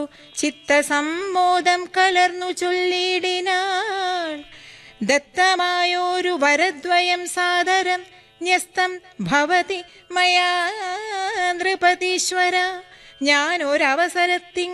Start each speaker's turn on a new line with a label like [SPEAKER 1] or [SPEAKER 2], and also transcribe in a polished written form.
[SPEAKER 1] ചിത്തസമ്മോദം കലർന്നു ചൊല്ലിടിനാൾ. ദത്തമായോരു വരദ്വയം സാദരം ന്യസ്തം ഭവതി മയാ നൃപതീശ്വര. ഞാൻ ഒരവസരത്തിൽ